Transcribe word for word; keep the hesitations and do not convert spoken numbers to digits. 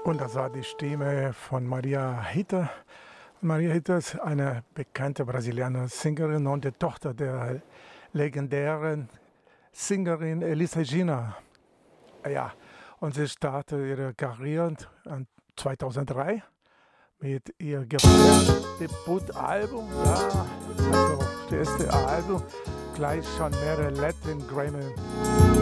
Und das war die Stimme von Maria Hitler. Maria Hitler ist eine bekannte brasilianische Sängerin und die Tochter der legendären Sängerin Elis Regina. Ja, und sie startete ihre Karriere zweitausenddrei mit ihr gefeierten Debütalbum. Ja, also das erste Album, gleich schon mehrere Latin Grammy